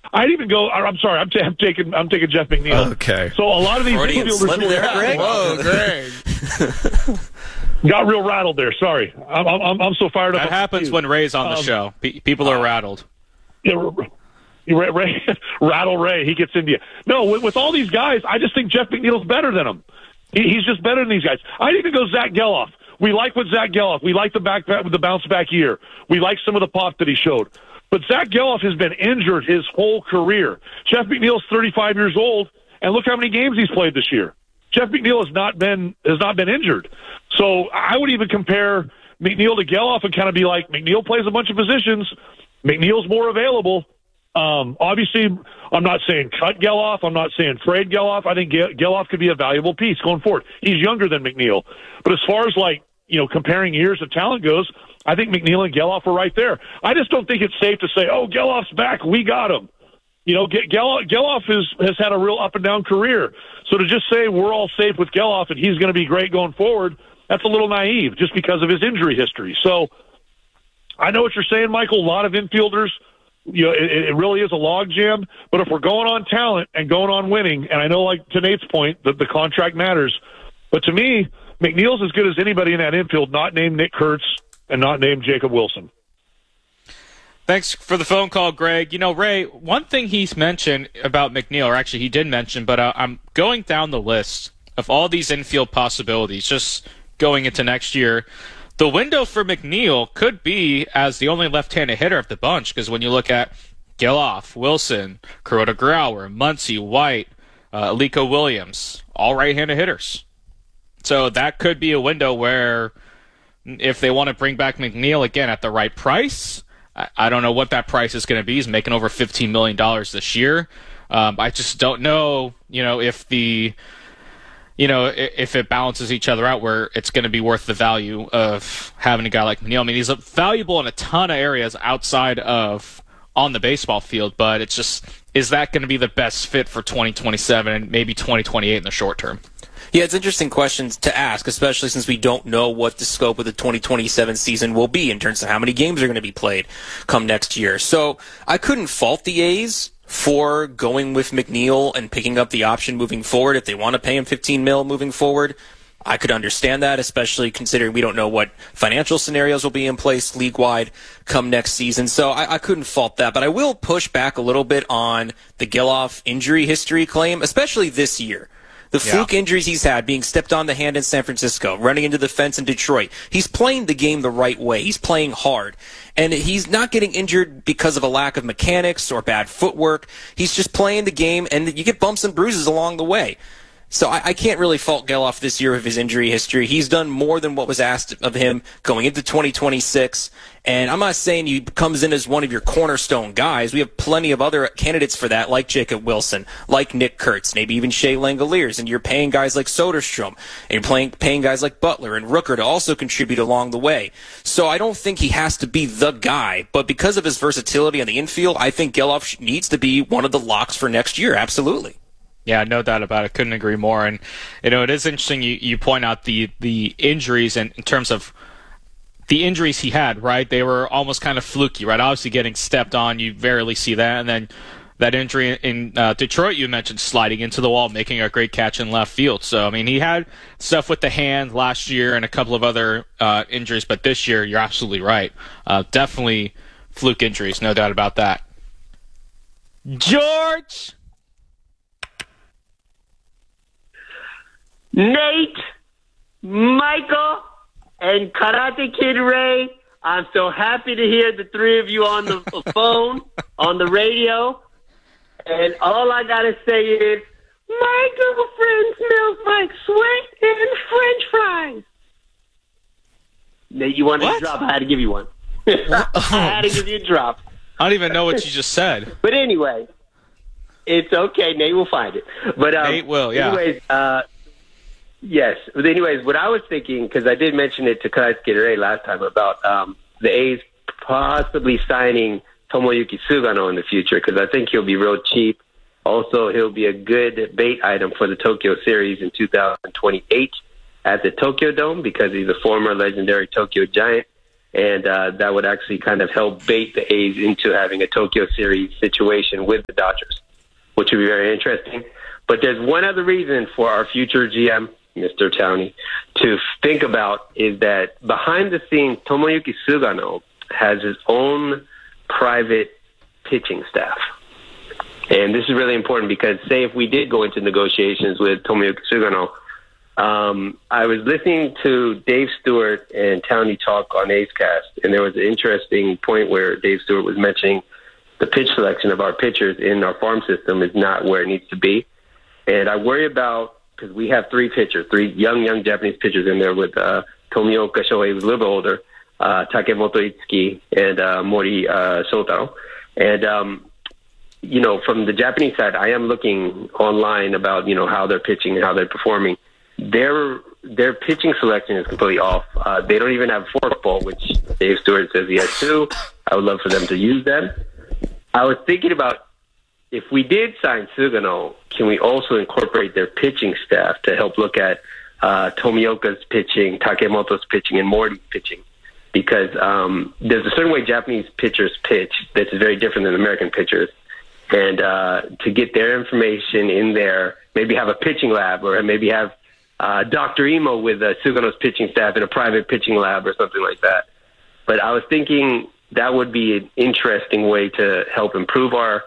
I'd even go. I'm sorry. I'm taking Jeff McNeil. Okay. So a lot of these infielders Whoa, Greg. got real rattled there. Sorry. I'm so fired up. That happens when Ray's on the show. People are rattled. Yeah, Ray, rattle Ray. He gets into you. No, with all these guys, I just think Jeff McNeil's better than them. He's just better than these guys. I'd even go Zach Geloff. We like what Zach Geloff. We like the bounce back year. We like some of the pop that he showed. But Zach Geloff has been injured his whole career. Jeff McNeil's 35 years old, and look how many games he's played this year. Jeff McNeil has not been injured. So I would even compare McNeil to Geloff and kind of be like, McNeil plays a bunch of positions. McNeil's more available. Obviously, I'm not saying cut Geloff. I'm not saying trade Geloff. I think Geloff could be a valuable piece going forward. He's younger than McNeil. But as far as, comparing years of talent goes, I think McNeil and Geloff are right there. I just don't think it's safe to say, oh, Geloff's back, we got him. Geloff has had a real up-and-down career. So to just say we're all safe with Geloff and he's going to be great going forward, that's a little naive just because of his injury history. So I know what you're saying, Michael. A lot of infielders, it really is a logjam. But if we're going on talent and going on winning, and I know, like to Nate's point, that the contract matters. But to me, McNeil's as good as anybody in that infield, not named Nick Kurtz and not named Jacob Wilson. Thanks for the phone call, Greg. Ray, one thing he's mentioned about McNeil, or actually he did mention, but I'm going down the list of all these infield possibilities just going into next year. The window for McNeil could be as the only left-handed hitter of the bunch, because when you look at Geloff, Wilson, Kuroda Grauer, Muncy, White, Aleko Williams, all right-handed hitters. So that could be a window where if they want to bring back McNeil again at the right price, I don't know what that price is going to be. He's making over $15 million this year. I just don't know, if if it balances each other out where it's going to be worth the value of having a guy like McNeil. I mean, he's valuable in a ton of areas outside of on the baseball field, but it's just, is that going to be the best fit for 2027 and maybe 2028 in the short term? Yeah, it's interesting questions to ask, especially since we don't know what the scope of the 2027 season will be in terms of how many games are going to be played come next year. So I couldn't fault the A's for going with McNeil and picking up the option moving forward. If they want to pay him $15 million moving forward, I could understand that, especially considering we don't know what financial scenarios will be in place league-wide come next season. So I couldn't fault that. But I will push back a little bit on the Geloff injury history claim, especially this year. The fluke injuries he's had, being stepped on the hand in San Francisco, running into the fence in Detroit. He's playing the game the right way. He's playing hard. And he's not getting injured because of a lack of mechanics or bad footwork. He's just playing the game, and you get bumps and bruises along the way. So I can't really fault Geloff this year of his injury history. He's done more than what was asked of him going into 2026. And I'm not saying he comes in as one of your cornerstone guys. We have plenty of other candidates for that, like Jacob Wilson, like Nick Kurtz, maybe even Shea Langoliers. And you're paying guys like Soderstrom, and you're paying guys like Butler and Rooker to also contribute along the way. So I don't think he has to be the guy. But because of his versatility on the infield, I think Geloff needs to be one of the locks for next year. Absolutely. Yeah, no doubt about it. Couldn't agree more. And, it is interesting you point out the injuries and in terms of the injuries he had, right? They were almost kind of fluky, right? Obviously getting stepped on, you rarely see that. And then that injury in Detroit, you mentioned sliding into the wall, making a great catch in left field. So, I mean, he had stuff with the hand last year and a couple of other injuries. But this year, you're absolutely right. Definitely fluke injuries, no doubt about that. George! Nate, Michael, and Karate Kid Ray, I'm so happy to hear the three of you on the phone, on the radio. And all I got to say is, my girlfriend smells like sweat and French fries. Nate, you wanted a drop? I had to give you one. I had to give you a drop. I don't even know what you just said. But anyway, it's okay. Nate will find it. But Nate will, yeah. Anyways, yes. But anyways, what I was thinking, because I did mention it to Karate Kid Ray last time about the A's possibly signing Tomoyuki Sugano in the future, because I think he'll be real cheap. Also, he'll be a good bait item for the Tokyo Series in 2028 at the Tokyo Dome, because he's a former legendary Tokyo Giant. and that would actually kind of help bait the A's into having a Tokyo Series situation with the Dodgers, which would be very interesting. But there's one other reason for our future GM, Mr. Towney, to think about is that behind the scenes, Tomoyuki Sugano has his own private pitching staff. And this is really important because, say, if we did go into negotiations with Tomoyuki Sugano, I was listening to Dave Stewart and Towney talk on A's Cast, and there was an interesting point where Dave Stewart was mentioning the pitch selection of our pitchers in our farm system is not where it needs to be. And I worry about, because we have three young Japanese pitchers in there with Tomioka Shohei, who's a little bit older, Takemoto Itsuki, and Mori Shotaro. And, from the Japanese side, I am looking online about, how they're pitching and how they're performing. Their pitching selection is completely off. They don't even have a forkball, which Dave Stewart says he has two. I would love for them to use them. I was thinking about, if we did sign Sugano, can we also incorporate their pitching staff to help look at Tomioka's pitching, Takemoto's pitching, and Mori's pitching? Because there's a certain way Japanese pitchers pitch that's very different than American pitchers. And to get their information in there, maybe have a pitching lab, or maybe have Dr. Imo with Sugano's pitching staff in a private pitching lab or something like that. But I was thinking that would be an interesting way to help improve our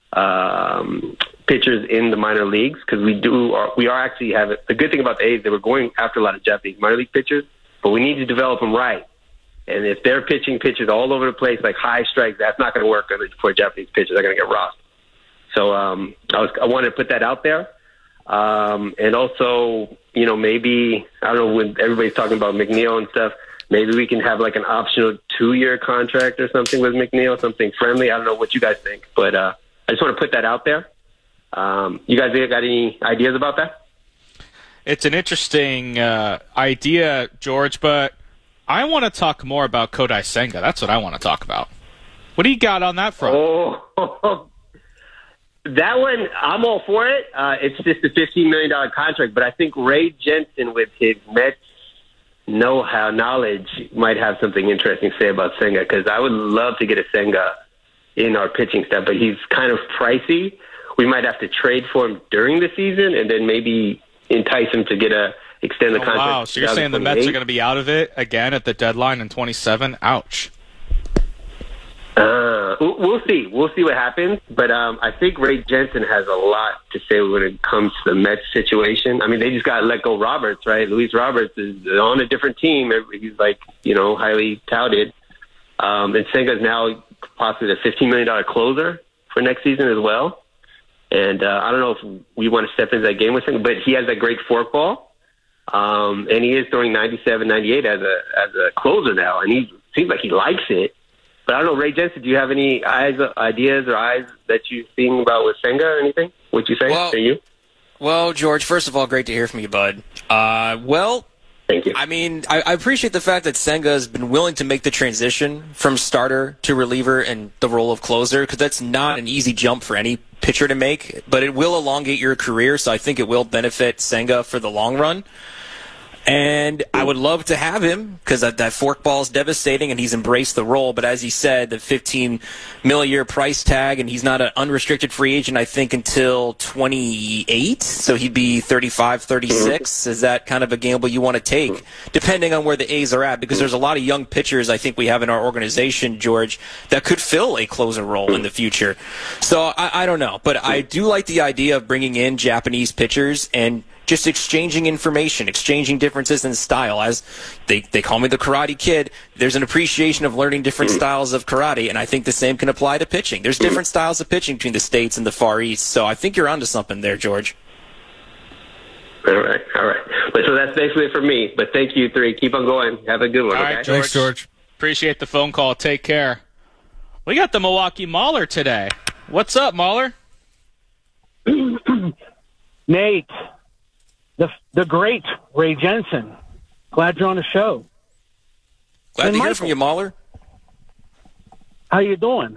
pitchers in the minor leagues, because we are actually have it. The good thing about the A's, they were going after a lot of Japanese minor league pitchers, but we need to develop them right. And if they're pitching pitches all over the place, like high strikes, that's not going to work for Japanese pitchers. They're going to get rocked. So I wanted to put that out there. And also, maybe, I don't know, when everybody's talking about McNeil and stuff, maybe we can have like an optional 2-year contract or something with McNeil, something friendly. I don't know what you guys think, but I just want to put that out there. You guys got any ideas about that? It's an interesting idea, George, but I want to talk more about Kodai Senga. That's what I want to talk about. What do you got on that front? Oh, that one, I'm all for it. It's just a $15 million contract, but I think Ray Jensen, with his Mets know-how, knowledge, might have something interesting to say about Senga, because I would love to get a Senga in our pitching staff, but he's kind of pricey. We might have to trade for him during the season and then maybe entice him to extend the contract. Wow, so you're saying the Mets are going to be out of it again at the deadline in 27? Ouch. We'll see. We'll see what happens. But I think Ray Jensen has a lot to say when it comes to the Mets situation. I mean, they just got to let go Roberts, right? Luis Roberts is on a different team. He's highly touted. And Senga's now possibly a $15 million closer for next season as well. And I don't know if we want to step into that game with him, but he has a great forkball. And he is throwing 97, 98 as a closer now. And he seems like he likes it. But I don't know, Ray Jensen, do you have any ideas that you've seen about with Senga or anything? What you say? Well, you? Well, George, first of all, great to hear from you, bud. Thank you. I mean, I appreciate the fact that Senga has been willing to make the transition from starter to reliever and the role of closer, because that's not an easy jump for any pitcher to make, but it will elongate your career, so I think it will benefit Senga for the long run. And I would love to have him, because that forkball is devastating, and he's embraced the role. But as he said, the $15 million a year price tag, and he's not an unrestricted free agent, I think, until 28. So he'd be 35, 36. Is that kind of a gamble you want to take, depending on where the A's are at? Because there's a lot of young pitchers I think we have in our organization, George, that could fill a closer role in the future. So I don't know. But I do like the idea of bringing in Japanese pitchers and just exchanging information, exchanging differences in style. As they call me the Karate Kid, there's an appreciation of learning different styles of karate, and I think the same can apply to pitching. There's different styles of pitching between the States and the Far East, so I think you're onto something there, George. All right. But so that's basically it for me, but thank you three. Keep on going. Have a good one, All okay? right, George. Thanks, George. Appreciate the phone call. Take care. We got the Milwaukee Mauler today. What's up, Mauler? Nate. The great Ray Jensen. Glad you're on the show. Glad to hear from you, Mauler. How you doing?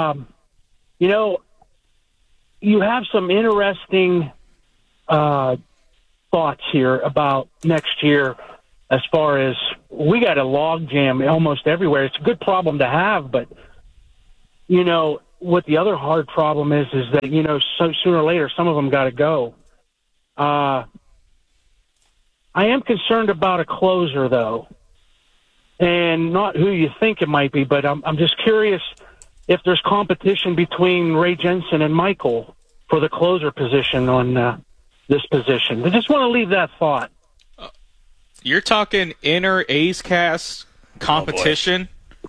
You have some interesting thoughts here about next year as far as we got a log jam almost everywhere. It's a good problem to have, but, you know, what the other hard problem is that, you know, so sooner or later, some of them got to go. I am concerned about a closer, though, and not who you think it might be, but I'm just curious if there's competition between Ray Jensen and Michael for the closer position on this position. I just want to leave that thought. You're talking inner A's cast competition?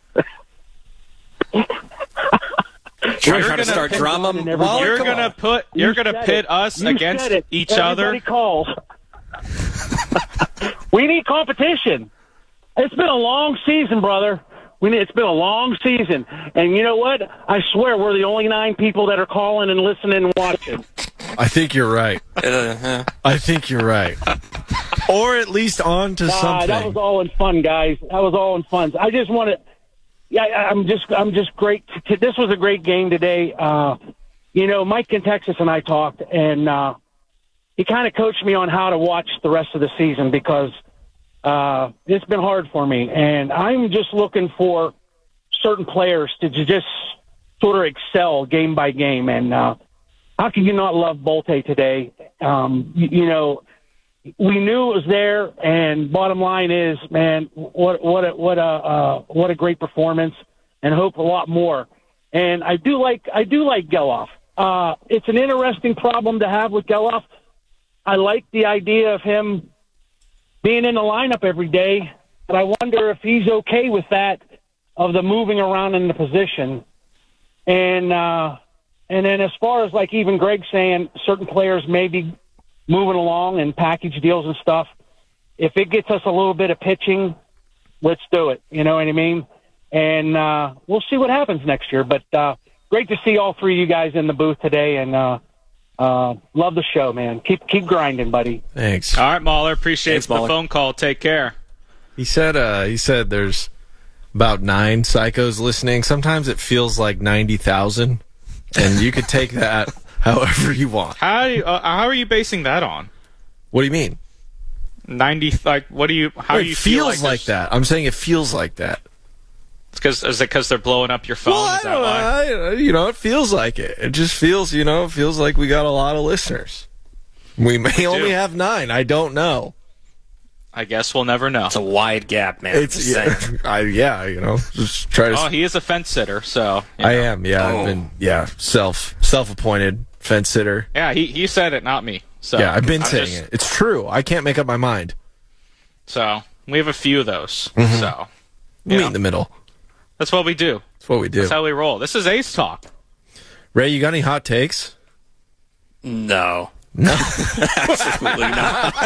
Trying to start drama. You're gonna pit us against each other. Everybody calls. We need competition. It's been a long season, brother. It's been a long season, and you know what? I swear we're the only 9 people that are calling and listening and watching. I think you're right. I think you're right. Or at least on to something. That was all in fun, guys. That was all in fun. I just want to. Yeah, I'm just great. This was a great game today. You know, Mike in Texas and I talked, and he kind of coached me on how to watch the rest of the season because it's been hard for me, and I'm just looking for certain players to just sort of excel game by game. And how can you not love Bolte today? You know, we knew it was there, and bottom line is, man, what a great performance, and hope a lot more. And I do like Geloff. It's an interesting problem to have with Geloff. I like the idea of him being in the lineup every day, but I wonder if he's okay with that, of the moving around in the position. And then as far as like even Greg saying certain players may be moving along and package deals and stuff, if it gets us a little bit of pitching, let's do it. You know what I mean? And we'll see what happens next year. But great to see all 3 of you guys in the booth today, and love the show, man. Keep grinding, buddy. Thanks. All right, Mahler. Appreciate the Mahler. phone call. Take care. He said there's about 9 psychos listening. Sometimes it feels like 90,000, and you could take that however you want. How are you basing that on? What do you mean? 90. Like, what do you? How do you feel feels like that? I'm saying it feels like that. Is it because they're blowing up your phone? Well, Is that why? it feels like it. It just feels, feels like we got a lot of listeners. We may only have 9. I don't know. I guess we'll never know. It's a wide gap, man. It's just try to. Oh, he is a fence sitter, so. I am. Yeah, I've been. Yeah, self-appointed fence sitter. Yeah, he said it, not me. So yeah, I've been saying it. It's true. I can't make up my mind. So we have a few of those. Mm-hmm. So meet in the middle. That's what we do. That's what we do. That's how we roll. This is Ace Talk. Ray, you got any hot takes? No. Absolutely not.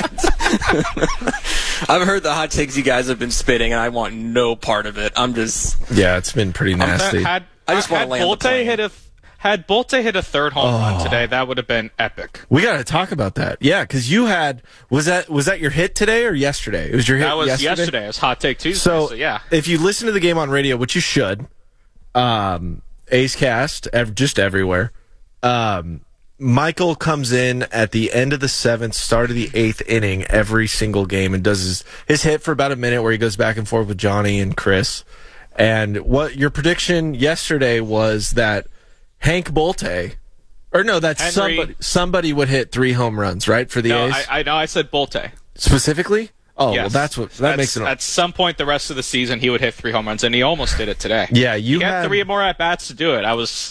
I've heard the hot takes you guys have been spitting, and I want no part of it. I'm just... Yeah, it's been pretty nasty. I just want to land the plane. Had Bolte hit a third home run today, that would have been epic. We got to talk about that. Yeah, because you had... Was that your hit today or yesterday? It was your hit yesterday? That was yesterday. It was Hot Take Tuesday, so yeah. If you listen to the game on radio, which you should, A's Cast, just everywhere, Michael comes in at the end of the 7th, start of the 8th inning every single game and does his hit for about a minute where he goes back and forth with Johnny and Chris. And what your prediction yesterday was that Hank Bolte, or no, that somebody would hit 3 home runs, right, for the A's? I know. I said Bolte. Specifically? Oh, yes. Well, that makes it... At some point the rest of the season, he would hit 3 home runs, and he almost did it today. Yeah, he had 3 more at-bats to do it.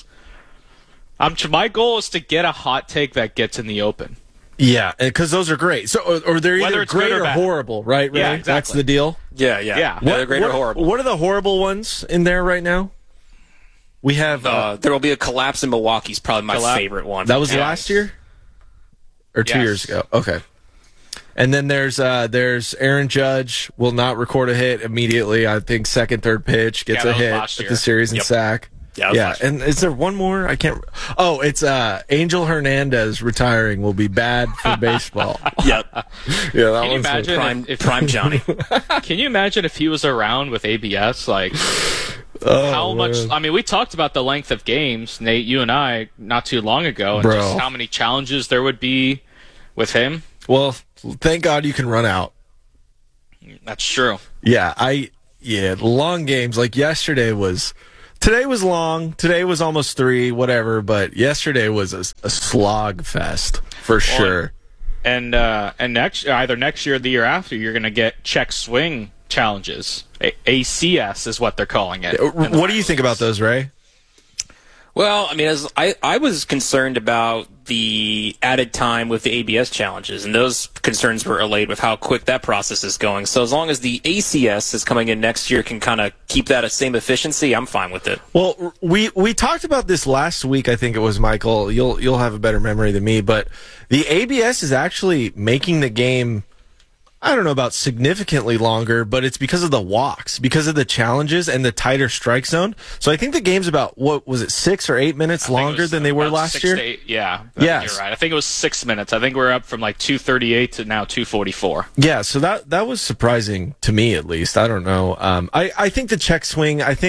My goal is to get a hot take that gets in the open. Yeah, because those are great. So, or they're either great or horrible, right? Yeah, exactly. That's the deal. Yeah. They're great or horrible. What are the horrible ones in there right now? We have there will be a collapse in Milwaukee. Is probably my favorite one. That was last year, or 2 years ago. Okay. And then there's Aaron Judge will not record a hit immediately. I think second, third pitch gets a hit at the series and sack. Yeah. And is there one more? I can't. Oh, it's Angel Hernandez retiring will be bad for baseball. Yep. Yeah. That Can you imagine prime Johnny? Can you imagine if he was around with ABS? Like, how much? I mean, we talked about the length of games, Nate, you and I, not too long ago, and just how many challenges there would be with him. Well, thank God you can run out. That's true. Yeah, long games. Like today was long. Today was almost 3, whatever. But yesterday was a slog fest for sure. And either next year or the year after, you're going to get check swing challenges. ACS is what they're calling it. What do you think about those, Ray? Well, I mean, I was concerned about the added time with the ABS challenges, and those concerns were allayed with how quick that process is going. So as long as the ACS is coming in next year can kind of keep that same efficiency, I'm fine with it. Well, we talked about this last week. I think it was Michael. You'll have a better memory than me, but the ABS is actually making the game, I don't know about significantly longer, but it's because of the walks, because of the challenges and the tighter strike zone. So I think the game's about, 6 or 8 minutes longer than they were last year? 6 to 8, yeah. Yes. You're right. I think it was 6 minutes. I think we're up from like 2:38 to now 2:44. Yeah, so that was surprising to me, at least. I don't know. I think the check swing, I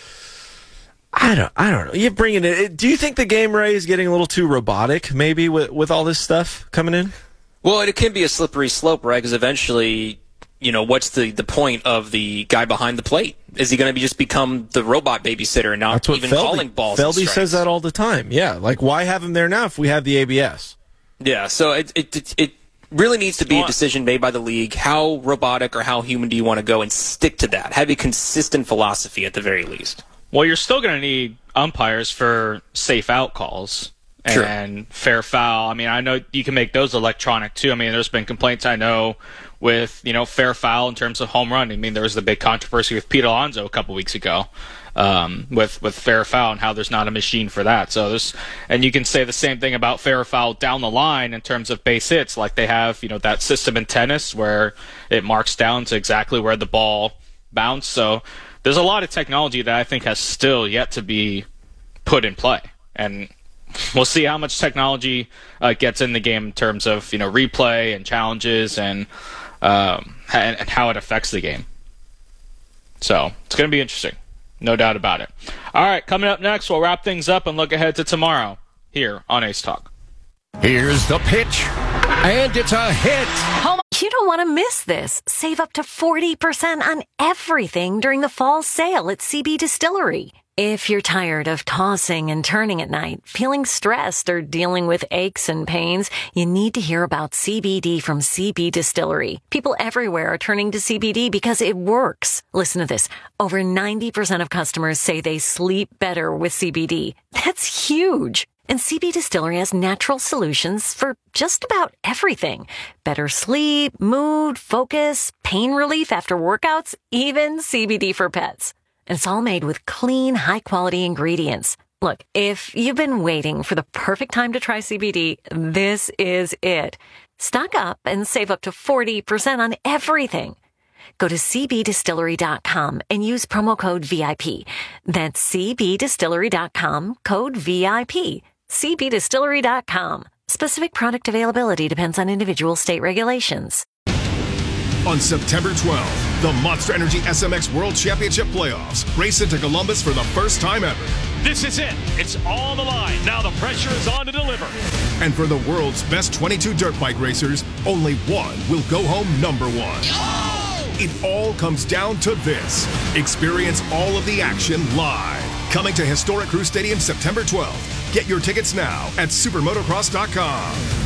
don't know. You bring it in. Do you think the game, Ray, is getting a little too robotic, maybe, with all this stuff coming in? Well, it can be a slippery slope, right? Because eventually, what's the point of the guy behind the plate? Is he going to just become the robot babysitter and not even calling balls and strikes? Feldy says that all the time. Yeah, like why have him there now if we have the ABS? Yeah, so it really needs to be a decision made by the league. How robotic or how human do you want to go, and stick to that? Have a consistent philosophy at the very least. Well, you're still going to need umpires for safe out calls. And fair foul. I mean, I know you can make those electronic too. I mean, there's been complaints I know with, fair foul in terms of home run. I mean, there was the big controversy with Pete Alonso a couple weeks ago with fair foul and how there's not a machine for that. So and you can say the same thing about fair foul down the line in terms of base hits, like they have, that system in tennis where it marks down to exactly where the ball bounced. So there's a lot of technology that I think has still yet to be put in play. And we'll see how much technology gets in the game in terms of replay and challenges and how it affects the game. So it's going to be interesting, no doubt about it. All right, coming up next, we'll wrap things up and look ahead to tomorrow here on Ace Talk. Here's the pitch, and it's a hit. You don't want to miss this. Save up to 40% on everything during the fall sale at CB Distillery. If you're tired of tossing and turning at night, feeling stressed, or dealing with aches and pains, you need to hear about CBD from CB Distillery. People everywhere are turning to CBD because it works. Listen to this. Over 90% of customers say they sleep better with CBD. That's huge. And CB Distillery has natural solutions for just about everything. Better sleep, mood, focus, pain relief after workouts, even CBD for pets. And it's all made with clean, high-quality ingredients. Look, if you've been waiting for the perfect time to try CBD, this is it. Stock up and save up to 40% on everything. Go to cbdistillery.com and use promo code VIP. That's cbdistillery.com, code VIP. cbdistillery.com. Specific product availability depends on individual state regulations. On September 12th, the Monster Energy SMX World Championship Playoffs race into Columbus for the first time ever. This is it. It's on the line. Now the pressure is on to deliver. And for the world's best 22 dirt bike racers, only one will go home number one. Oh! It all comes down to this. Experience all of the action live. Coming to Historic Crew Stadium September 12th. Get your tickets now at supermotocross.com.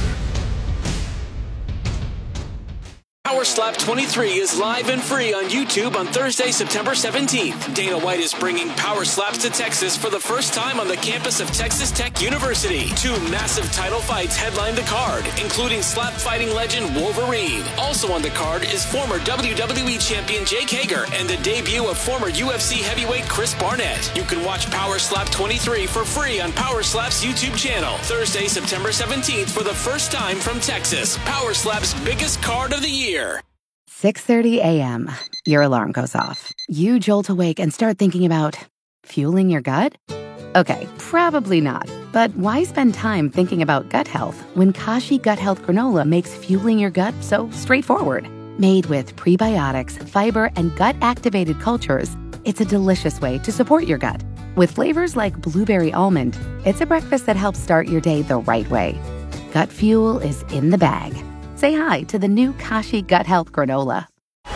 Power Slap 23 is live and free on YouTube on Thursday, September 17th. Dana White is bringing Power Slaps to Texas for the first time on the campus of Texas Tech University. 2 massive title fights headline the card, including slap fighting legend Wolverine. Also on the card is former WWE champion Jake Hager and the debut of former UFC heavyweight Chris Barnett. You can watch Power Slap 23 for free on Power Slap's YouTube channel. Thursday, September 17th for the first time from Texas. Power Slap's biggest card of the year. 6:30 a.m. Your alarm goes off. You jolt awake and start thinking about fueling your gut? Okay, probably not. But why spend time thinking about gut health when Kashi Gut Health Granola makes fueling your gut so straightforward? Made with prebiotics, fiber, and gut-activated cultures, it's a delicious way to support your gut. With flavors like blueberry almond, it's a breakfast that helps start your day the right way. Gut fuel is in the bag. Say hi to the new Kashi Gut Health Granola.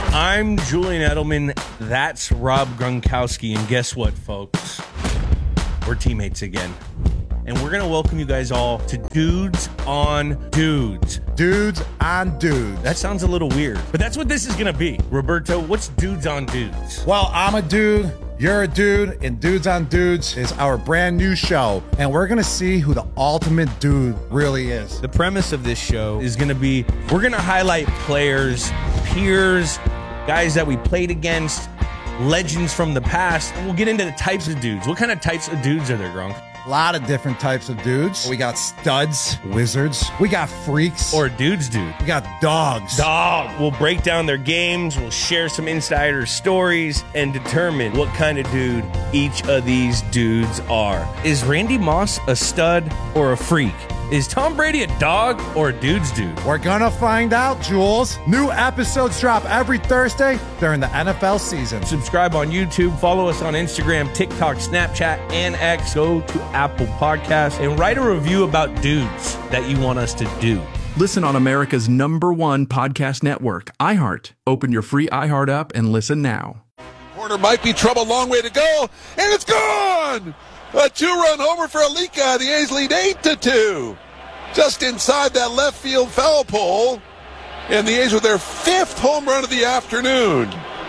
I'm Julian Edelman. That's Rob Gronkowski. And guess what, folks? We're teammates again. And we're going to welcome you guys all to Dudes on Dudes. Dudes on Dudes. That sounds a little weird, but that's what this is going to be. Roberto, what's Dudes on Dudes? Well, I'm a dude. You're a dude, and Dudes on Dudes is our brand new show, and we're going to see who the ultimate dude really is. The premise of this show is going to be, we're going to highlight players, peers, guys that we played against, legends from the past, and we'll get into the types of dudes. What kind of types of dudes are there, Gronk? A lot of different types of dudes. We got studs, wizards. We got freaks. Or dudes, dude. We got dogs. Dog. We'll break down their games. We'll share some insider stories and determine what kind of dude each of these dudes are. Is Randy Moss a stud or a freak? Is Tom Brady a dog or a dude's dude? We're gonna find out, Jules. New episodes drop every Thursday during the NFL season. Subscribe on YouTube, follow us on Instagram, TikTok, Snapchat, and X. Go to Apple Podcasts and write a review about dudes that you want us to do. Listen on America's #1 podcast network, iHeart. Open your free iHeart app and listen now. Corner might be trouble, long way to go, and it's gone! A two-run homer for Alika. The A's lead 8-2. Just inside that left field foul pole. And the A's with their 5th home run of the afternoon.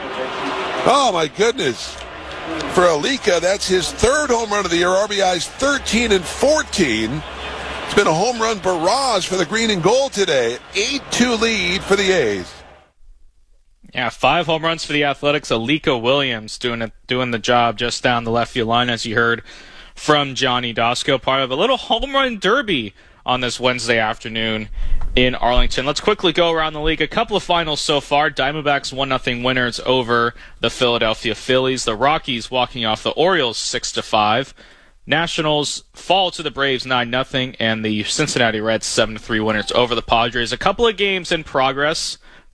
Oh, my goodness. For Alika, that's his 3rd home run of the year. RBIs 13 and 14. It's been a home run barrage for the green and gold today. 8-2 lead for the A's. Yeah, 5 home runs for the Athletics. Alika Williams doing the job just down the left field line, as you heard from Johnny Dosko. Part of a little home run derby on this Wednesday afternoon in Arlington. Let's quickly go around the league. A couple of finals so far. Diamondbacks 1-0 winners over the Philadelphia Phillies. The Rockies walking off the Orioles 6-5. Nationals fall to the Braves 9-0, and the Cincinnati Reds 7-3 winners over the Padres. A couple of games in progress.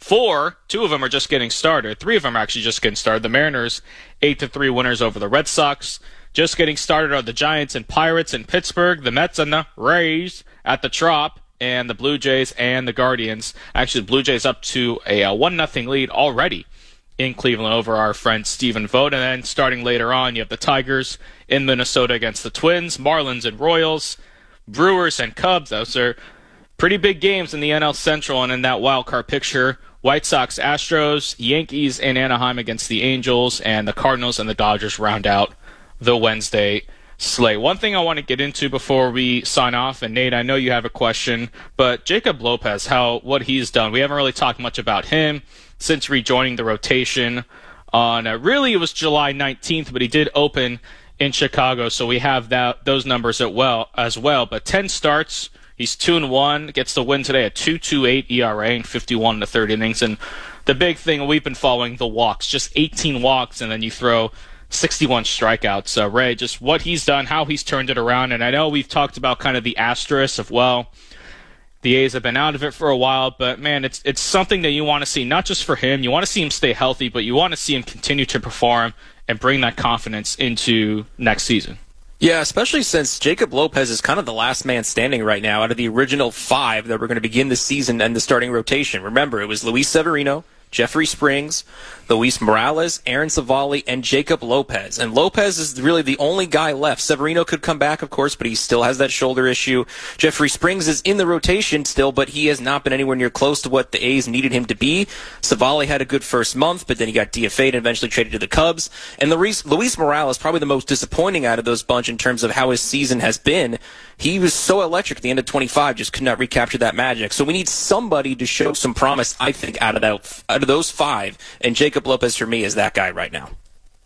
4, 2 of them are just getting started. 3 of them are actually just getting started. The Mariners 8-3 winners over the Red Sox. Just getting started are the Giants and Pirates in Pittsburgh, the Mets and the Rays at the Trop, and the Blue Jays and the Guardians. Actually, the Blue Jays up to a 1-0 lead already in Cleveland over our friend Stephen Vogt. And then starting later on, you have the Tigers in Minnesota against the Twins, Marlins and Royals, Brewers and Cubs. Those are pretty big games in the NL Central, and in that wild card picture, White Sox, Astros, Yankees in Anaheim against the Angels, and the Cardinals and the Dodgers round out the Wednesday slate. One thing I want to get into before we sign off, and Nate, I know you have a question, but Jacob Lopez, what he's done. We haven't really talked much about him since rejoining the rotation on, really it was July 19th, but he did open in Chicago, so we have those numbers as well. But 10 starts, he's 2-1, gets the win today, a 2.28 ERA in 51 to 30 innings. And the big thing, we've been following the walks, just 18 walks, and then you throw 61 strikeouts. Ray, just what he's done, how he's turned it around. And I know we've talked about kind of the asterisk of, well, the A's have been out of it for a while, but man, it's something that you want to see, not just for him. You want to see him stay healthy, but you want to see him continue to perform and bring that confidence into next season. Yeah, especially since Jacob Lopez is kind of the last man standing right now out of the original 5 that were going to begin the season and the starting rotation. Remember, it was Luis Severino, Jeffrey Springs, Luis Morales, Aaron Savali, and Jacob Lopez. And Lopez is really the only guy left. Severino could come back, of course, but he still has that shoulder issue. Jeffrey Springs is in the rotation still, but he has not been anywhere near close to what the A's needed him to be. Savali had a good first month, but then he got DFA'd and eventually traded to the Cubs. And Luis Morales, probably the most disappointing out of those bunch in terms of how his season has been. He was so electric at the end of 25, just could not recapture that magic. So we need somebody to show some promise, I think, out of those 5. And Jacob Lopez, for me, is that guy right now.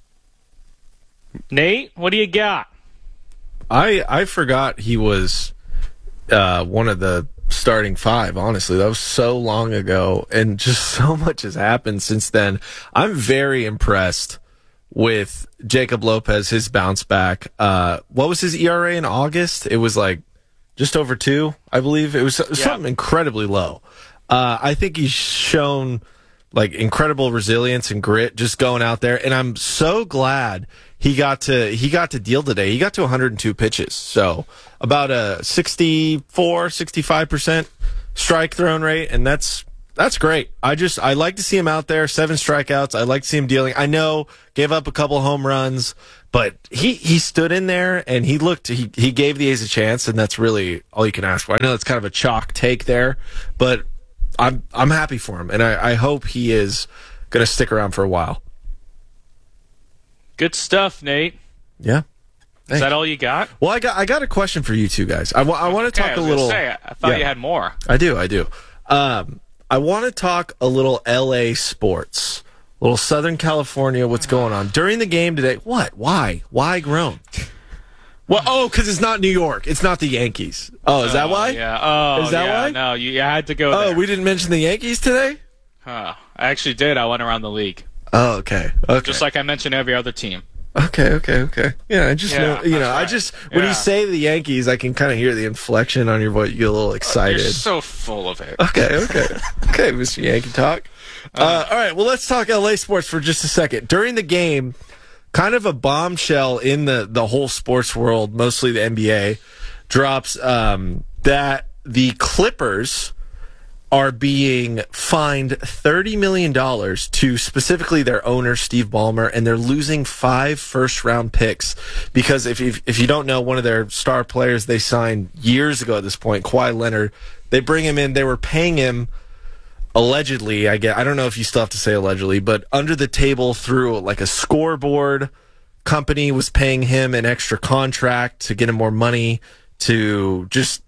Nate, what do you got? I forgot he was one of the starting 5, honestly. That was so long ago, and just so much has happened since then. I'm very impressed with Jacob Lopez, his bounce back. What was his ERA in August? It was like just over 2, I believe. It was something incredibly low. I think he's shown like incredible resilience and grit just going out there, and I'm so glad he got to deal today. He got to 102 pitches, so about a 65% strike thrown rate, and that's That's great. I like to see him out there. 7 strikeouts. I like to see him dealing. I know gave up a couple home runs, but he stood in there and he gave the A's a chance, and that's really all you can ask for. I know it's kind of a chalk take there, but I'm happy for him, and I hope he is going to stick around for a while. Good stuff, Nate. Yeah. Is that all you got? Well, I got a question for you two guys. I want to talk a little. I thought you had more. I do. I want to talk a little LA sports, a little Southern California. What's going on during the game today? What? Why groan? Well, because it's not New York. It's not the Yankees. Oh, is that why? Yeah. Oh, is that why? No, you had to go there. Oh, we didn't mention the Yankees today? I actually did. I went around the league. Oh, okay. Just like I mentioned every other team. Okay. Yeah, I just know, right. When you say the Yankees, I can kind of hear the inflection on your voice. You get a little excited. You're so full of it. Okay, Mr. Yankee Talk. All right, well, let's talk LA sports for just a second. During the game, kind of a bombshell in the whole sports world, mostly the NBA, drops that the Clippers are being fined $30 million to specifically their owner, Steve Ballmer, and they're losing 5 first-round picks because if you don't know, one of their star players they signed years ago at this point, Kawhi Leonard, they bring him in, they were paying him allegedly, I don't know if you still have to say allegedly, but under the table through like a scoreboard company was paying him an extra contract to get him more money to just,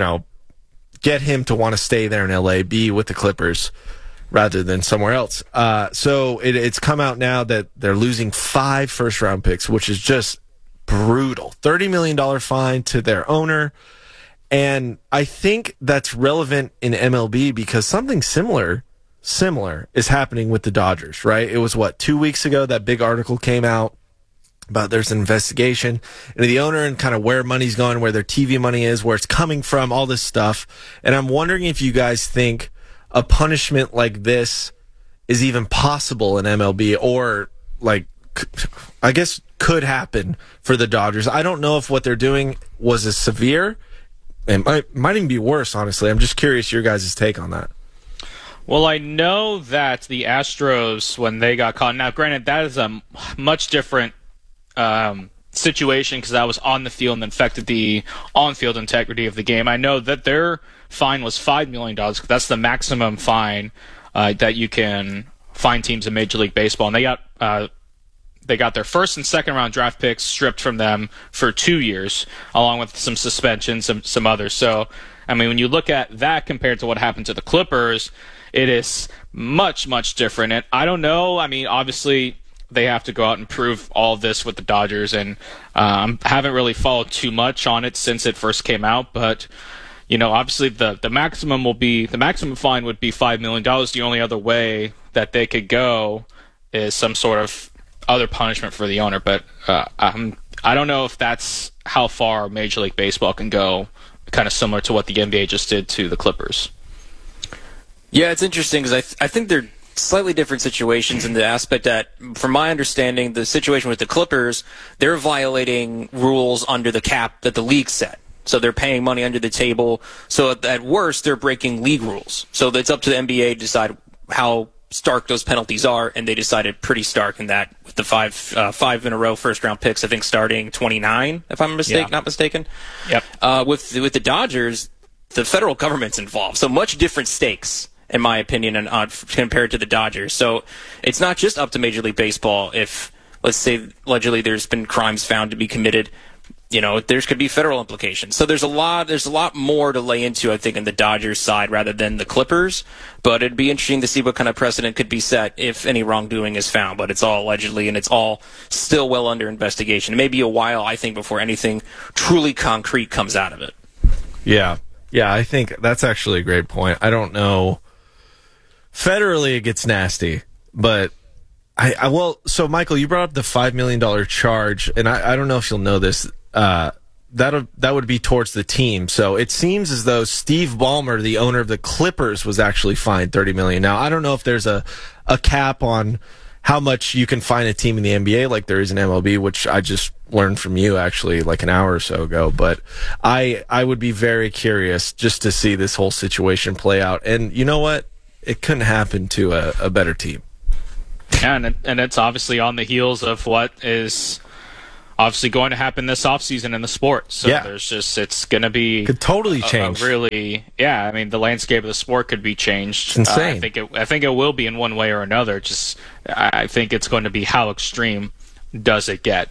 get him to want to stay there in LA, be with the Clippers rather than somewhere else. So it's come out now that they're losing 5 first-round picks, which is just brutal. $30 million fine to their owner. And I think that's relevant in MLB because something similar is happening with the Dodgers, right? It was, 2 weeks ago that big article came out about there's an investigation into the owner and kind of where money's going, where their TV money is, where it's coming from, all this stuff. And I'm wondering if you guys think a punishment like this is even possible in MLB or I guess could happen for the Dodgers. I don't know if what they're doing was as severe. It might even be worse, honestly. I'm just curious your guys' take on that. Well, I know that the Astros, when they got caught, now granted, that is a much different situation because that was on the field and affected the on-field integrity of the game. I know that their fine was $5 million. That's the maximum fine that you can fine teams in Major League Baseball. And they got their first and second round draft picks stripped from them for 2 years, along with some suspensions, some others. So, I mean, when you look at that compared to what happened to the Clippers, it is much, much different. And I don't know. I mean, obviously, they have to go out and prove all of this with the Dodgers, and haven't really followed too much on it since it first came out. But obviously the maximum fine would be $5 million. The only other way that they could go is some sort of other punishment for the owner. But I don't know if that's how far Major League Baseball can go. Kind of similar to what the NBA just did to the Clippers. Yeah, it's interesting because I think they're slightly different situations in the aspect that, from my understanding, the situation with the Clippers, they're violating rules under the cap that the league set. So they're paying money under the table. So at worst, they're breaking league rules. So it's up to the NBA to decide how stark those penalties are, and they decided pretty stark in that with the five in a row first-round picks, I think starting 29, if I'm not mistaken. Yep. With the Dodgers, the federal government's involved, so much different stakes, in my opinion, compared to the Dodgers. So it's not just up to Major League Baseball if, let's say, allegedly there's been crimes found to be committed. There could be federal implications. So there's a lot more to lay into, I think, in the Dodgers side rather than the Clippers. But it'd be interesting to see what kind of precedent could be set if any wrongdoing is found. But it's all allegedly, and it's all still well under investigation. It may be a while, I think, before anything truly concrete comes out of it. Yeah, I think that's actually a great point. I don't know. Federally, it gets nasty, but so Michael, you brought up the $5 million charge, and I don't know if you'll know this. That would be towards the team. So it seems as though Steve Ballmer, the owner of the Clippers, was actually fined $30 million. Now, I don't know if there's a cap on how much you can fine a team in the NBA like there is in MLB, which I just learned from you actually like an hour or so ago. But I would be very curious just to see this whole situation play out. And you know what? it couldn't happen to a better team. Yeah, and it's obviously on the heels of what is obviously going to happen this offseason in the sport. So there's just, it's going to be... Could totally change. The landscape of the sport could be changed. It's insane. I think it will be in one way or another. Just, I think it's going to be how extreme does it get.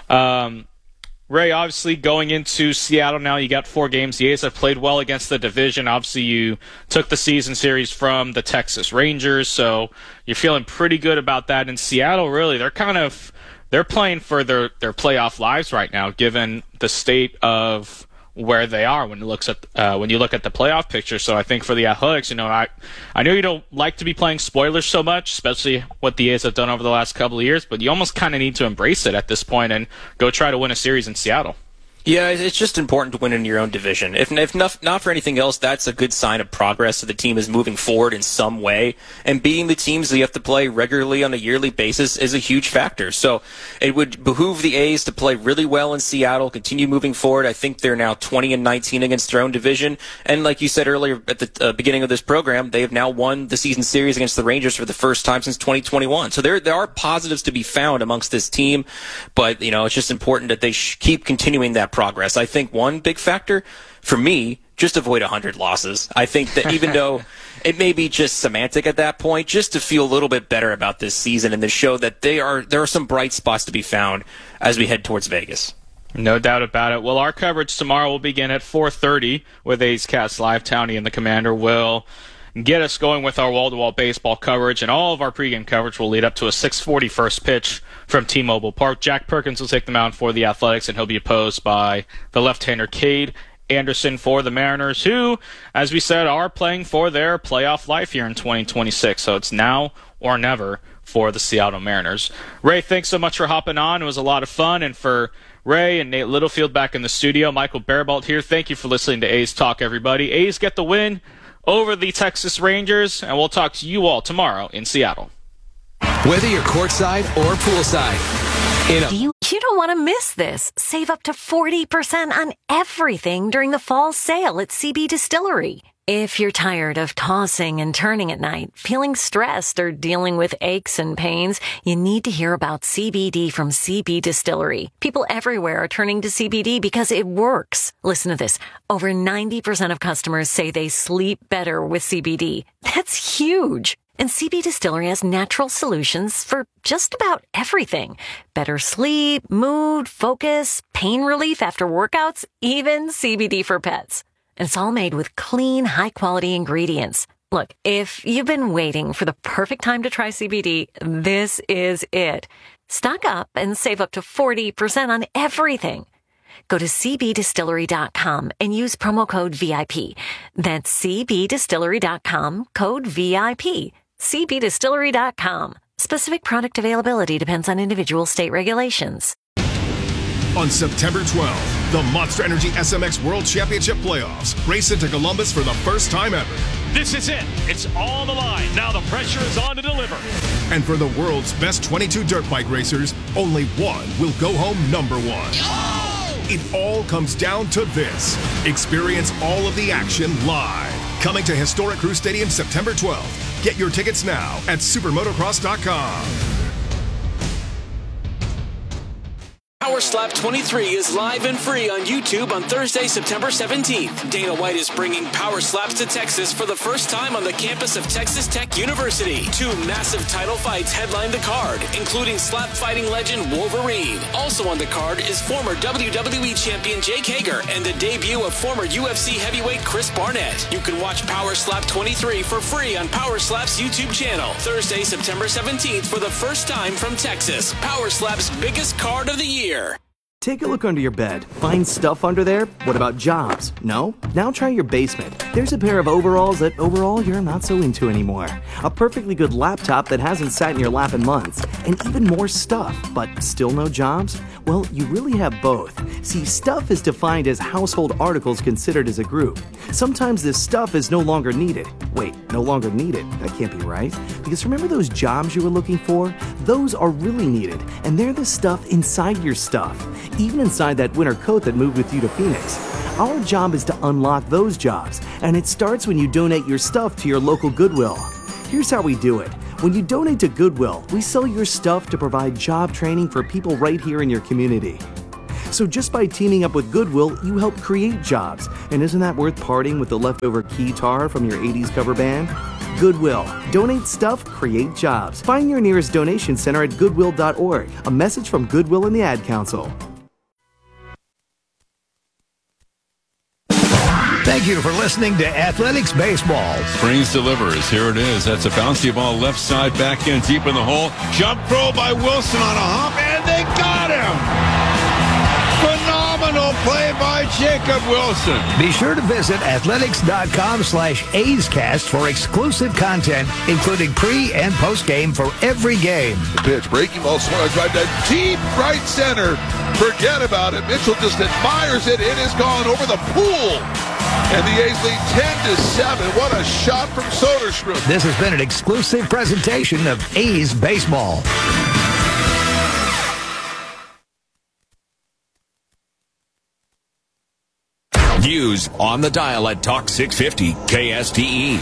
Ray, obviously going into Seattle now, you got 4 games. The A's have played well against the division. Obviously, you took the season series from the Texas Rangers, so you're feeling pretty good about that. In Seattle, really, they're playing for their playoff lives right now, given the state of where they are when you look at the playoff picture. So I think for the Athletics, I know you don't like to be playing spoilers so much, especially what the A's have done over the last couple of years, but you almost kind of need to embrace it at this point and go try to win a series in Seattle. Yeah, it's just important to win in your own division. If not for anything else, that's a good sign of progress. So the team is moving forward in some way, and beating the teams that you have to play regularly on a yearly basis is a huge factor. So it would behoove the A's to play really well in Seattle, continue moving forward. I think they're now 20-19 against their own division, and like you said earlier at the beginning of this program, they have now won the season series against the Rangers for the first time since 2021. So there are positives to be found amongst this team, but it's just important that they keep continuing that progress. I think one big factor for me, just avoid 100 losses. I think that even though it may be just semantic at that point, just to feel a little bit better about this season and to show that there are some bright spots to be found as we head towards Vegas. No doubt about it. Well, our coverage tomorrow will begin at 4:30 with A's Cast Live. Townie and the Commander will get us going with our wall-to-wall baseball coverage, and all of our pregame coverage will lead up to a 6:40 first pitch from T-Mobile Park. Jack Perkins will take the mound for the Athletics, and he'll be opposed by the left-hander Cade Anderson for the Mariners, who, as we said, are playing for their playoff life here in 2026. So it's now or never for the Seattle Mariners. Ray, thanks so much for hopping on. It was a lot of fun. And for Ray and Nate Littlefield back in the studio, Michael Barabalt here. Thank you for listening to A's Talk, everybody. A's get the win over the Texas Rangers, and we'll talk to you all tomorrow in Seattle. Whether you're courtside or poolside. You don't want to miss this. Save up to 40% on everything during the fall sale at CB Distillery. If you're tired of tossing and turning at night, feeling stressed, or dealing with aches and pains, you need to hear about CBD from CB Distillery. People everywhere are turning to CBD because it works. Listen to this. Over 90% of customers say they sleep better with CBD. That's huge. And CB Distillery has natural solutions for just about everything. Better sleep, mood, focus, pain relief after workouts, even CBD for pets. And it's all made with clean, high-quality ingredients. Look, if you've been waiting for the perfect time to try CBD, this is it. Stock up and save up to 40% on everything. Go to cbdistillery.com and use promo code VIP. That's cbdistillery.com, code VIP. cbdistillery.com. Specific product availability depends on individual state regulations. On September 12th, the Monster Energy SMX World Championship Playoffs race into Columbus for the first time ever. This is it. It's all on the line. Now the pressure is on to deliver. And for the world's best 22 dirt bike racers, only one will go home number one. It all comes down to this. Experience all of the action live. Coming to Historic Crew Stadium September 12th. Get your tickets now at supermotocross.com. Power Slap 23 is live and free on YouTube on Thursday, September 17th. Dana White is bringing Power Slaps to Texas for the first time on the campus of Texas Tech University. 2 massive title fights headline the card, including slap fighting legend Wolverine. Also on the card is former WWE champion Jake Hager and the debut of former UFC heavyweight Chris Barnett. You can watch Power Slap 23 for free on Power Slap's YouTube channel. Thursday, September 17th for the first time from Texas. Power Slap's biggest card of the year. Take a look under your bed. Find stuff under there? What about jobs? No? Now try your basement. There's a pair of overalls that overall you're not so into anymore. A perfectly good laptop that hasn't sat in your lap in months. And even more stuff, but still no jobs? Well, you really have both. See, stuff is defined as household articles considered as a group. Sometimes this stuff is no longer needed. Wait, no longer needed? That can't be right. Because remember those jobs you were looking for? Those are really needed, and they're the stuff inside your stuff. Even inside that winter coat that moved with you to Phoenix. Our job is to unlock those jobs, and it starts when you donate your stuff to your local Goodwill. Here's how we do it. When you donate to Goodwill, we sell your stuff to provide job training for people right here in your community. So just by teaming up with Goodwill, you help create jobs. And isn't that worth parting with the leftover keytar from your 80s cover band? Goodwill. Donate stuff, create jobs. Find your nearest donation center at goodwill.org. A message from Goodwill and the Ad Council. Thank you for listening to Athletics Baseball. Springs delivers. Here it is. That's a bouncy ball left side, back in deep in the hole. Jump throw by Wilson on a hop, and they got him! Phenomenal play by Jacob Wilson. Be sure to visit athletics.com/A'sCast for exclusive content, including pre- and post-game for every game. The pitch, breaking ball, swung on drive to deep right center. Forget about it. Mitchell just admires it. It is gone over the pool. And the A's lead 10-7. What a shot from Soderstrom. This has been an exclusive presentation of A's Baseball. News on the dial at Talk 650 KSTE.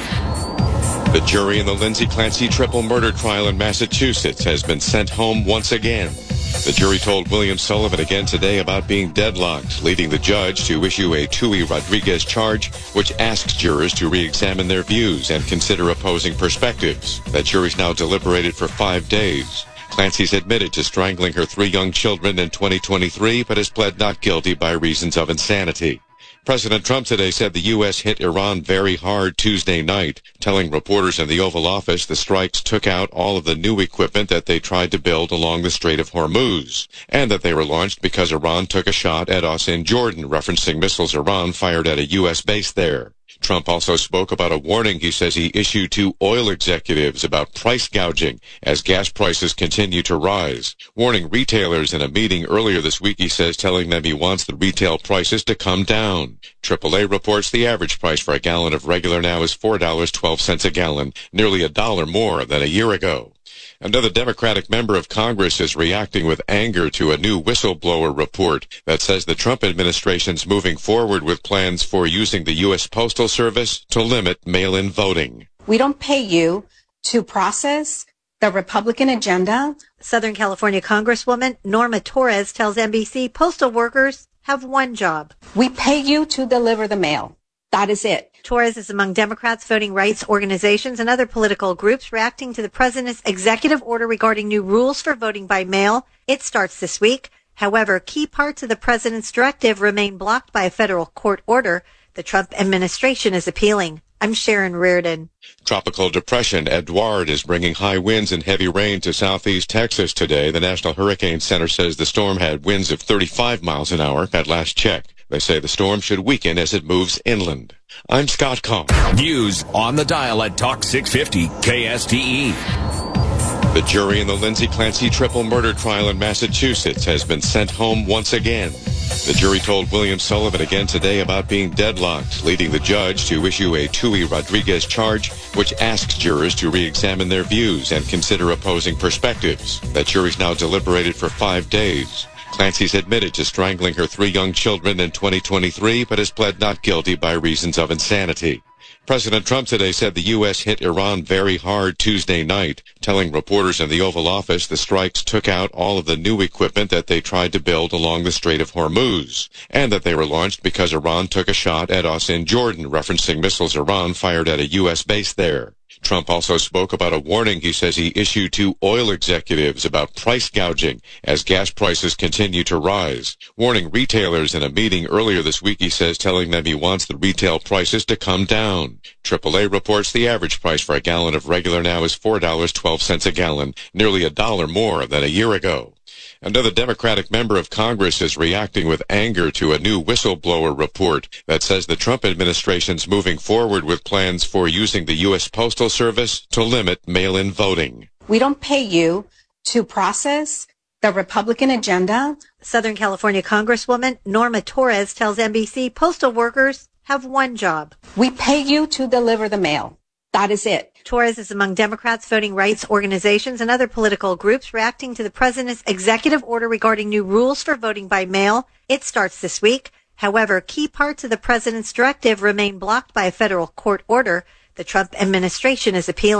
The jury in the Lindsay Clancy triple murder trial in Massachusetts has been sent home once again. The jury told William Sullivan again today about being deadlocked, leading the judge to issue a Tui Rodriguez charge, which asks jurors to re-examine their views and consider opposing perspectives. That jury's now deliberated for 5 days. Clancy's admitted to strangling her 3 young children in 2023, but has pled not guilty by reasons of insanity. President Trump today said the U.S. hit Iran very hard Tuesday night, telling reporters in the Oval Office the strikes took out all of the new equipment that they tried to build along the Strait of Hormuz, and that they were launched because Iran took a shot at us in Jordan, referencing missiles Iran fired at a U.S. base there. Trump also spoke about a warning he says he issued to oil executives about price gouging as gas prices continue to rise. Warning retailers in a meeting earlier this week, he says, telling them he wants the retail prices to come down. AAA reports the average price for a gallon of regular now is $4.12 a gallon, nearly $1 more than a year ago. Another Democratic member of Congress is reacting with anger to a new whistleblower report that says the Trump administration's moving forward with plans for using the U.S. Postal Service to limit mail-in voting. We don't pay you to process the Republican agenda. Southern California Congresswoman Norma Torres tells NBC postal workers have one job. We pay you to deliver the mail. That is it. Torres is among Democrats, voting rights organizations, and other political groups reacting to the president's executive order regarding new rules for voting by mail. It starts this week. However, key parts of the president's directive remain blocked by a federal court order. The Trump administration is appealing. I'm Sharon Reardon. Tropical depression Edouard is bringing high winds and heavy rain to southeast Texas today. The National Hurricane Center says the storm had winds of 35 miles an hour at last check. They say the storm should weaken as it moves inland. I'm Scott Cohn. News on the dial at Talk 650 KSTE. The jury in the Lindsay Clancy triple murder trial in Massachusetts has been sent home once again. The jury told William Sullivan again today about being deadlocked, leading the judge to issue a Tui Rodriguez charge, which asks jurors to re-examine their views and consider opposing perspectives. That jury's now deliberated for 5 days. Clancy's admitted to strangling her 3 young children in 2023, but has pled not guilty by reasons of insanity. President Trump today said the U.S. hit Iran very hard Tuesday night, telling reporters in the Oval Office the strikes took out all of the new equipment that they tried to build along the Strait of Hormuz, and that they were launched because Iran took a shot at us in Jordan, referencing missiles Iran fired at a U.S. base there. Trump also spoke about a warning he says he issued to oil executives about price gouging as gas prices continue to rise. Warning retailers in a meeting earlier this week, he says, telling them he wants the retail prices to come down. AAA reports the average price for a gallon of regular now is $4.12 a gallon, nearly $1 more than a year ago. Another Democratic member of Congress is reacting with anger to a new whistleblower report that says the Trump administration's moving forward with plans for using the U.S. Postal Service to limit mail-in voting. We don't pay you to process the Republican agenda. Southern California Congresswoman Norma Torres tells NBC postal workers have one job. We pay you to deliver the mail. That is it. Torres is among Democrats, voting rights organizations, and other political groups reacting to the president's executive order regarding new rules for voting by mail. It starts this week. However, key parts of the president's directive remain blocked by a federal court order. The Trump administration is appealing.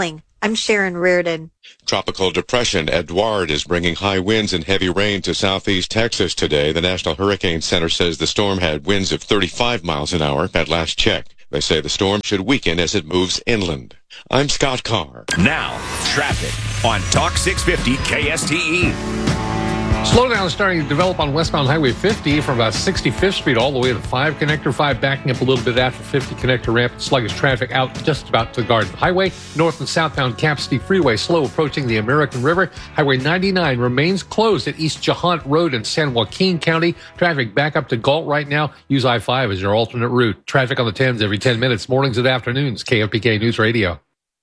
I'm Sharon Reardon. Tropical depression Edouard is bringing high winds and heavy rain to southeast Texas today. The National Hurricane Center says the storm had winds of 35 miles an hour at last check. They say the storm should weaken as it moves inland. I'm Scott Carr. Now, traffic on Talk 650 KSTE. Slowdown starting to develop on westbound Highway 50 from about 65th Street all the way to 5 Connector, 5 backing up a little bit after 50 Connector ramp. Sluggish traffic out just about to Garden Highway. North and southbound Cassidy Freeway slow approaching the American River. Highway 99 remains closed at East Jahant Road in San Joaquin County. Traffic back up to Galt right now. Use I-5 as your alternate route. Traffic on the 10s every 10 minutes, mornings and afternoons. KFPK News Radio.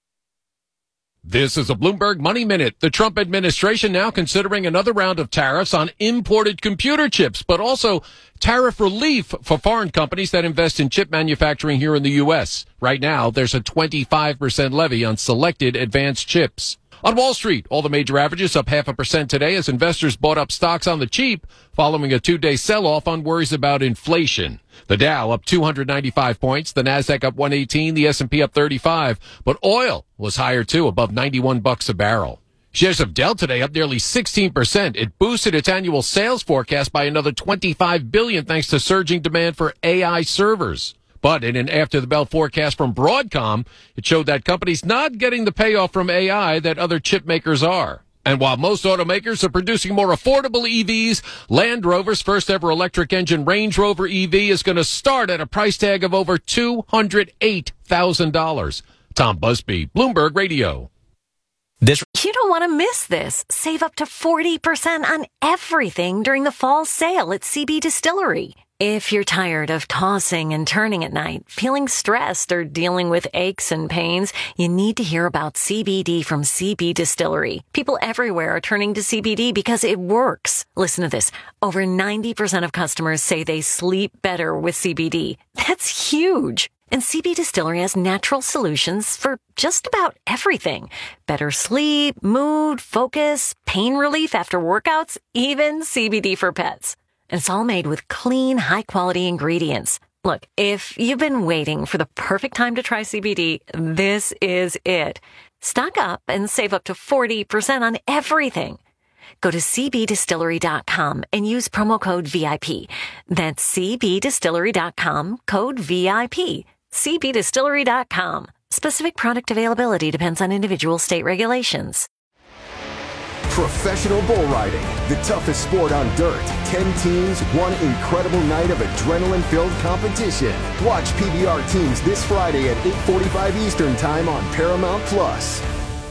This is a Bloomberg Money Minute. The Trump administration now considering another round of tariffs on imported computer chips, but also tariff relief for foreign companies that invest in chip manufacturing here in the U.S. Right now, there's a 25% levy on selected advanced chips. On Wall Street, all the major averages up 0.5% today as investors bought up stocks on the cheap following a two-day sell-off on worries about inflation. The Dow up 295 points, the Nasdaq up 118, the S&P up 35, but oil was higher too, above $91 a barrel. Shares of Dell today up nearly 16%. It boosted its annual sales forecast by another $25 billion thanks to surging demand for AI servers. But in an after-the-bell forecast from Broadcom, it showed that companies not getting the payoff from AI that other chip makers are. And while most automakers are producing more affordable EVs, Land Rover's first-ever electric engine Range Rover EV is going to start at a price tag of over $208,000. Tom Busby, Bloomberg Radio. You don't want to miss this. Save up to 40% on everything during the fall sale at CB Distillery. If you're tired of tossing and turning at night, feeling stressed, or dealing with aches and pains, you need to hear about CBD from CB Distillery. People everywhere are turning to CBD because it works. Listen to this. Over 90% of customers say they sleep better with CBD. That's huge. And CB Distillery has natural solutions for just about everything. Better sleep, mood, focus, pain relief after workouts, even CBD for pets. And it's all made with clean, high-quality ingredients. Look, if you've been waiting for the perfect time to try CBD, this is it. Stock up and save up to 40% on everything. Go to cbdistillery.com and use promo code VIP. That's cbdistillery.com, code VIP. cbdistillery.com. Specific product availability depends on individual state regulations. Professional bull riding, the toughest sport on dirt. 10 teams, one incredible night of adrenaline-filled competition. Watch PBR teams this Friday at 8:45 Eastern Time on Paramount Plus.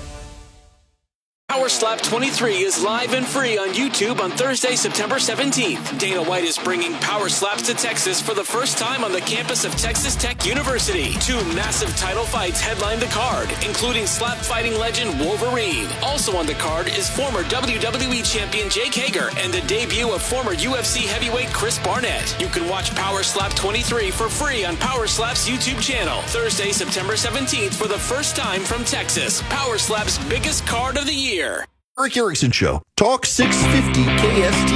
Power Slap 23 is live and free on YouTube on Thursday, September 17th. Dana White is bringing Power Slaps to Texas for the first time on the campus of Texas Tech University. 2 massive title fights headline the card, including slap fighting legend Wolverine. Also on the card is former WWE champion Jake Hager and the debut of former UFC heavyweight Chris Barnett. You can watch Power Slap 23 for free on Power Slap's YouTube channel. Thursday, September 17th for the first time from Texas. Power Slap's biggest card of the year. Eric Erickson Show. Talk 650 KST.